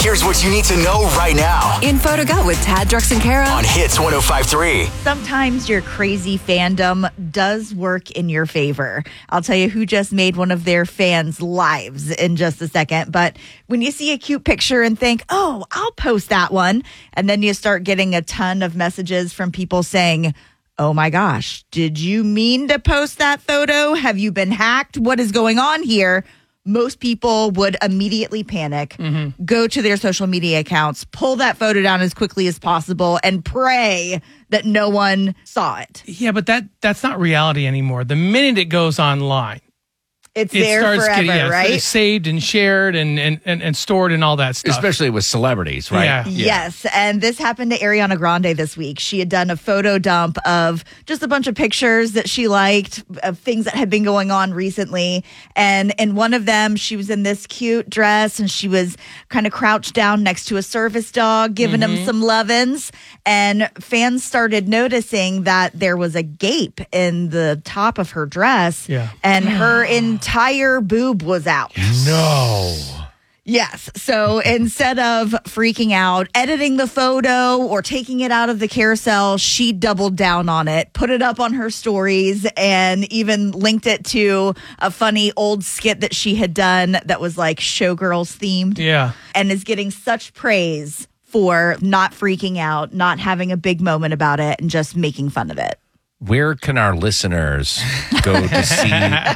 Here's what you need to know right now. Info to go with Tad, Drex, and Kara. On Hits 105.3. Sometimes your crazy fandom does work in your favor. I'll tell you who just made one of their fans' lives in just a second. But when you see a cute picture and think, oh, I'll post that one, and then you start getting a ton of messages from people saying, oh my gosh, did you mean to post that photo? Have you been hacked? What is going on here? Most people would immediately panic, go to their social media accounts, pull that photo down as quickly as possible, and pray that no one saw it. Yeah, but that's not reality anymore. The minute it goes online, It's there forever, right? It's saved and shared and stored and all that stuff. Especially with celebrities, right? Yeah. Yes, and this happened to Ariana Grande this week. She had done a photo dump of just a bunch of pictures that she liked, of things that had been going on recently. And in one of them, she was in this cute dress, and she was kind of crouched down next to a service dog, giving him some lovin's. And fans started noticing that there was a gape in the top of her dress, and her entire boob was out. No. Yes. So instead of freaking out, editing the photo or taking it out of the carousel, she doubled down on it, put it up on her stories, and even linked it to a funny old skit that she had done that was like Showgirls themed. Yeah. And is getting such praise for not freaking out, not having a big moment about it, and just making fun of it. Where can our listeners go to see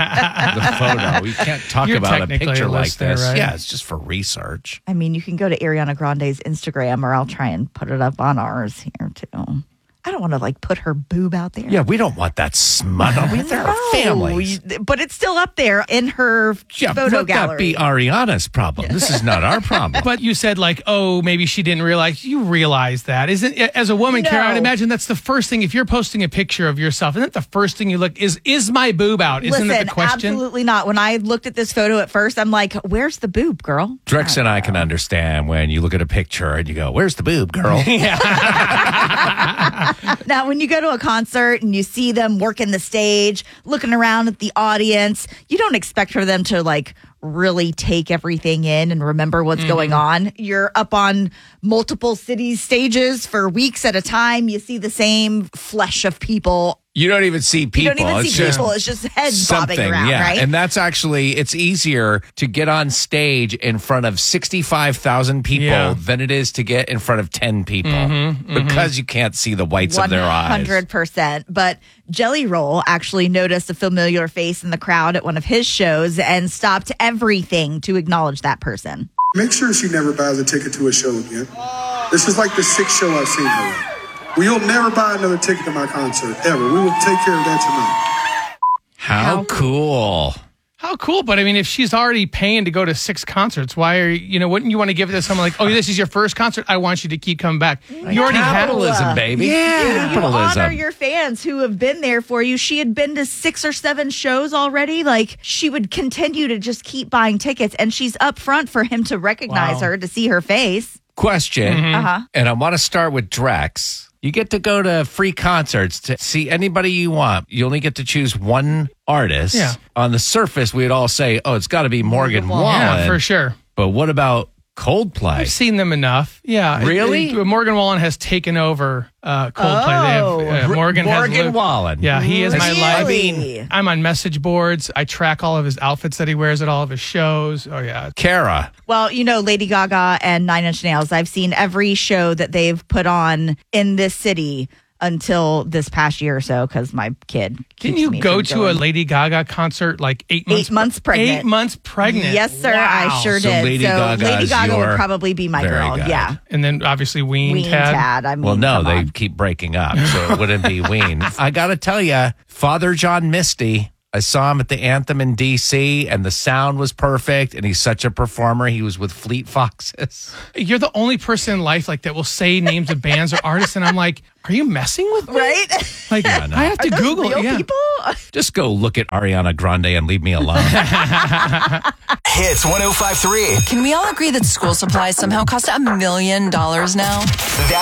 the photo? We can't talk about a picture like this. Right? Yeah, it's just for research. I mean, you can go to Ariana Grande's Instagram, or I'll try and put it up on ours here, too. I don't want to, put her boob out there. Yeah, we don't want that smut. I mean, they're families. But it's still up there in her photo gallery. Let that be Ariana's problem. This is not our problem. But you said, maybe she didn't realize. You realize that. Isn't, as a woman, No. Kara, I'd imagine that's the first thing. If you're posting a picture of yourself, isn't that the first thing you look, is my boob out? Isn't that the question? Absolutely not. When I looked at this photo at first, I'm like, where's the boob, girl? Drex and I can understand when you look at a picture and you go, where's the boob, girl? Now, when you go to a concert and you see them working the stage, looking around at the audience, you don't expect for them to really take everything in and remember what's going on. You're up on multiple cities' stages for weeks at a time. You see the same flesh of people. You don't even see people. You don't even see people. It's just heads bobbing around, right? And that's it's easier to get on stage in front of 65,000 people than it is to get in front of 10 people because you can't see the whites of their eyes. 100%. But Jelly Roll actually noticed a familiar face in the crowd at one of his shows and stopped everything to acknowledge that person. Make sure she never buys a ticket to a show again. This is like the 6th show I've seen her in. We'll never buy another ticket to my concert, ever. We will take care of that tonight. How cool. How cool. But I mean, if she's already paying to go to 6 concerts, why wouldn't you want to give it to someone like, oh, this is your first concert? I want you to keep coming back. You already have capitalism, baby. Yeah. You Capitalism. honor your fans who have been there for you. She had been to 6 or 7 shows already. She would continue to just keep buying tickets, and she's up front for him to recognize her, to see her face. Question. And I want to start with Drex. You get to go to free concerts to see anybody you want. You only get to choose one artist. Yeah. On the surface, we'd all say, oh, it's got to be Morgan Wallen. Yeah, for sure. But what about Coldplay? I've seen them enough. Yeah. Really? Morgan Wallen has taken over Coldplay. Morgan Wallen. Yeah, he is my life. Really? I'm on message boards. I track all of his outfits that he wears at all of his shows. Oh, yeah. Kara. Well, Lady Gaga and Nine Inch Nails. I've seen every show that they've put on in this city until this past year or so because my kid Didn't you go to a Lady Gaga concert 8 months? 8 months pregnant. 8 months pregnant. Yes, sir. Wow. I sure So did. Lady Gaga would probably be my girl. good. Yeah. And then obviously Ween Tad. Tad. I mean, Well, no, come they on. keep breaking up, so it wouldn't be Ween. I got to tell you, Father John Misty, I saw him at the Anthem in D.C., and the sound was perfect, and he's such a performer. He was with Fleet Foxes. You're the only person in life that will say names of bands or artists, and I'm like, are you messing with me? Right? Yeah, no. I have to Are those Google real it. Yeah. people? Just go look at Ariana Grande and leave me alone. Hits 105.3. Can we all agree that school supplies somehow cost $1 million now? That